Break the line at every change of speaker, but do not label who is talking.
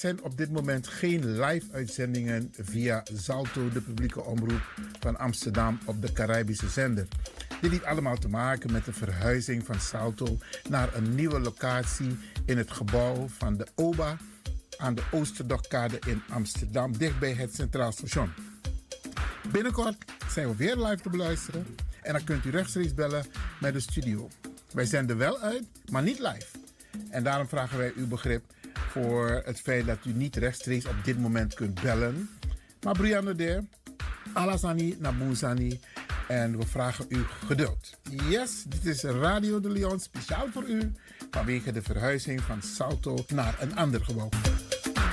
zijn op dit moment geen live-uitzendingen via Zalto, de publieke omroep van Amsterdam op de Caribische zender. Dit heeft allemaal te maken met de verhuizing van Zalto naar een nieuwe locatie in het gebouw van de OBA aan de Oosterdokskade in Amsterdam, dichtbij het Centraal Station. Binnenkort zijn we weer live te beluisteren en dan kunt u rechtstreeks bellen met de studio. Wij zenden wel uit, maar niet live. En daarom vragen wij uw begrip voor het feit dat u niet rechtstreeks op dit moment kunt bellen. Maar Brianne de, Alasani, Nabuzani. En we vragen u geduld. Yes, dit is Radio de Leon speciaal voor u vanwege de verhuizing van Salto naar een ander gebouw.